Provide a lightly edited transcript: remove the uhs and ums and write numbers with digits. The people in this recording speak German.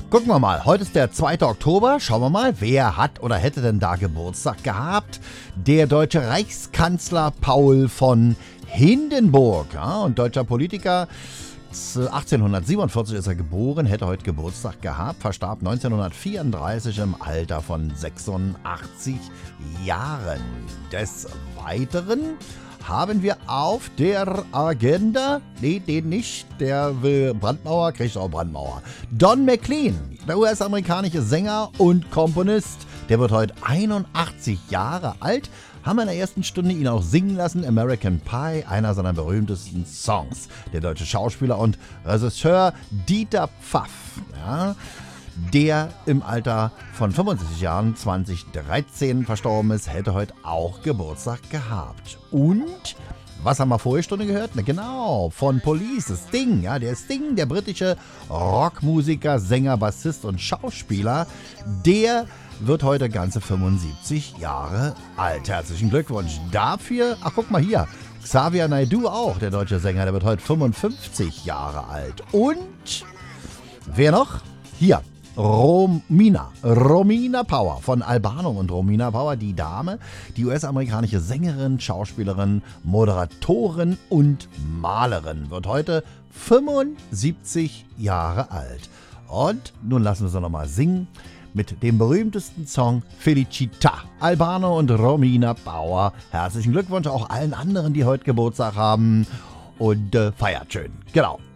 Gucken wir mal, heute ist der 2. Oktober. Schauen wir mal, wer hat oder hätte denn da Geburtstag gehabt? Der deutsche Reichskanzler Paul von Hindenburg, ja, und deutscher Politiker. 1847 ist er geboren, hätte heute Geburtstag gehabt, verstarb 1934 im Alter von 86 Jahren. Des Weiteren haben wir auf der Agenda, nee, den nicht, der will Brandmauer, kriegt auch Brandmauer. Don McLean, der US-amerikanische Sänger und Komponist, der wird heute 81 Jahre alt. Haben wir in der ersten Stunde ihn auch singen lassen, American Pie, einer seiner berühmtesten Songs. Der deutsche Schauspieler und Regisseur Dieter Pfaff, ja, der im Alter von 65 Jahren 2013 verstorben ist, hätte heute auch Geburtstag gehabt. Und was haben wir vorige Stunde gehört? Na genau, von Police, Sting. Ja, der Sting, der britische Rockmusiker, Sänger, Bassist und Schauspieler, der wird heute ganze 75 Jahre alt. Herzlichen Glückwunsch dafür. Ach, guck mal hier. Xavier Naidoo auch, der deutsche Sänger, der wird heute 55 Jahre alt. Und wer noch? Hier, Romina Power von Albano und Romina Power, die Dame, die US-amerikanische Sängerin, Schauspielerin, Moderatorin und Malerin, wird heute 75 Jahre alt. Und nun lassen wir sie nochmal singen mit dem berühmtesten Song Felicita. Albano und Romina Power. Herzlichen Glückwunsch auch allen anderen, die heute Geburtstag haben und feiert schön. Genau.